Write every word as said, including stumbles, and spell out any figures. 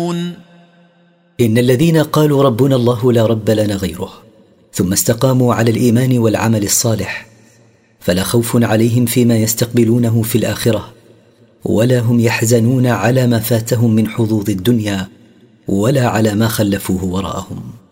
إن الذين قالوا ربنا الله لا رب لنا غيره ثم استقاموا على الإيمان والعمل الصالح فلا خوف عليهم فيما يستقبلونه في الآخرة، ولا هم يحزنون على ما فاتهم من حظوظ الدنيا ولا على ما خلفوه وراءهم.